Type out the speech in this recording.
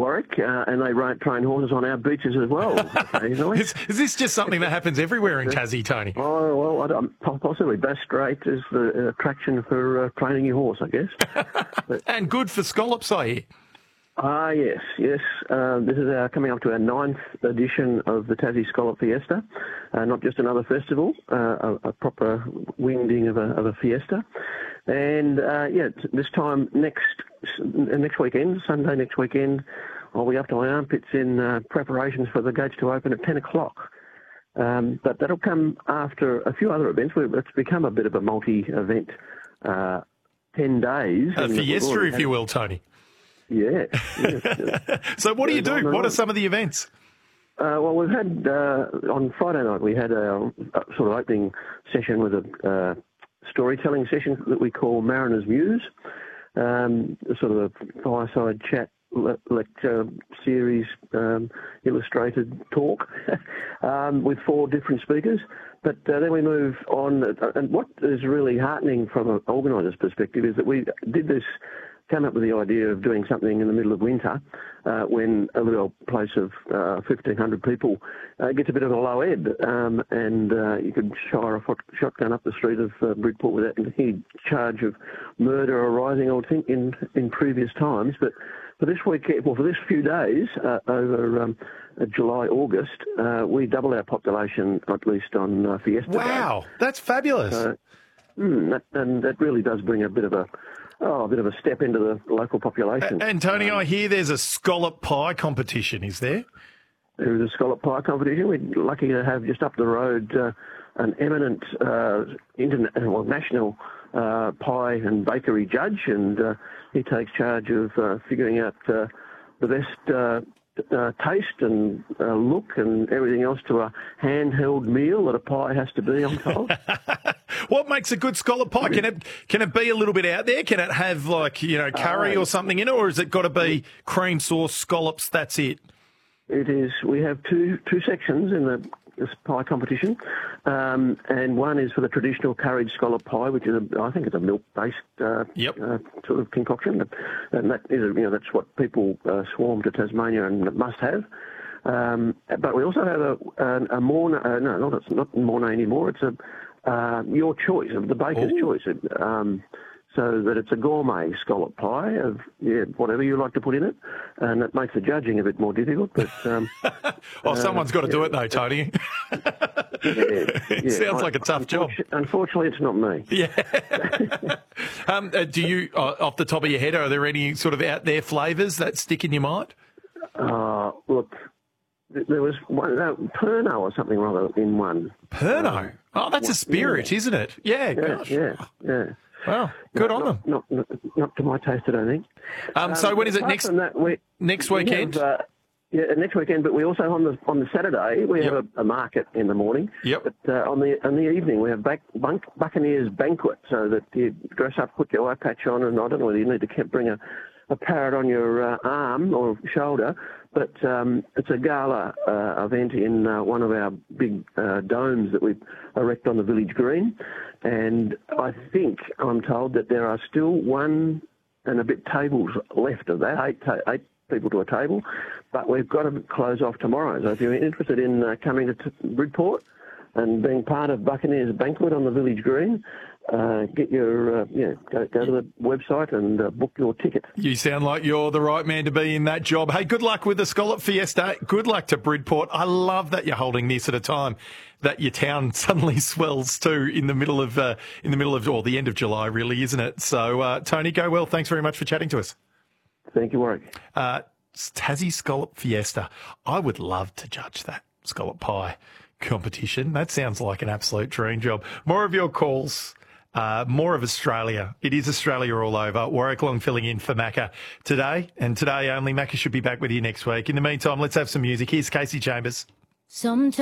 Warwick, and they train horses on our beaches as well occasionally. Is this just something that happens everywhere in Tassie, Tony? Oh, well, possibly Bass Strait is the attraction for training your horse, I guess. And good for scallops, I hear. Yes. This is coming up to our 9th edition of the Tassie Scallop Fiesta. Not just another festival, a proper wingding of a fiesta. And this time next weekend, Sunday next weekend, I'll be up to my armpits in preparations for the gates to open at 10 o'clock. But that'll come after a few other events. It's become a bit of a multi-event, 10 days. A fiesta, if you will, Tony. Yeah. So what do you do? What are some of the events? Well, we've had, on Friday night, we had a sort of opening session with a storytelling session that we call Mariner's Muse, sort of a fireside chat lecture series, illustrated talk with 4 different speakers. But then we move on, and what is really heartening from an organiser's perspective is that we came up with the idea of doing something in the middle of winter when a little place of 1,500 people gets a bit of a low ebb, and you could fire a shotgun up the street of Bridport without any charge of murder arising, I would think, in previous times. But for this weekend, for this few days over July, August, we double our population, at least on Fiesta Day. Wow, that's fabulous. And that really does bring a bit of a step into the local population. And Tony, I hear there's a scallop pie competition, is there? There is a scallop pie competition. We're lucky to have just up the road an eminent national pie and bakery judge, and he takes charge of figuring out the best taste and look and everything else to a handheld meal that a pie has to be, I'm told. What makes a good scallop pie? Can it be a little bit out there? Can it have curry or something in it, or has it got to be cream sauce scallops? That's it. It is. We have two sections in this pie competition, and one is for the traditional curried scallop pie, which is I think it's a milk-based sort of concoction, and that is that's what people swarm to Tasmania and must have. But we also have a Mornay. No, it's not Mornay anymore. It's your choice, of the baker's choice. So that it's a gourmet scallop pie of whatever you like to put in it, and it makes the judging a bit more difficult. But someone's got to do it though, Tony. Sounds like a tough job. Unfortunately, it's not me. Yeah. Do you, off the top of your head, are there any sort of out there flavours that stick in your mind? Look, there was one, Pernod or something rather in one. Pernod? Oh, that's a spirit, isn't it? Yeah, gosh. Yeah. Well, good on them. Not to my taste, I don't think. So when is it next weekend? Next weekend. But we also on the Saturday we have a market in the morning. Yep. But on the evening we have Buccaneers banquet, so that you dress up, put your eye patch on, and I don't know whether you need to bring a parrot on your arm or shoulder, but it's a gala event in one of our big domes that we erect on the village green. And I'm told that there are still 1 and a bit tables left of that, 8 people to a table, but we've got to close off tomorrow. So if you're interested in coming to Bridport and being part of Buccaneers banquet on the village green, get your go to the website and book your ticket. You sound like you're the right man to be in that job. Hey, good luck with the Scallop Fiesta. Good luck to Bridport. I love that you're holding this at a time that your town suddenly swells too in the middle of the end of July, really, isn't it? So, Tony, go well. Thanks very much for chatting to us. Thank you, Warwick. Tassie Scallop Fiesta. I would love to judge that scallop pie competition. That sounds like an absolute dream job. More of your calls. More of Australia. It is Australia all over. Warwick Long filling in for Macca today, and today only. Macca should be back with you next week. In the meantime, let's have some music. Here's Casey Chambers. Sometimes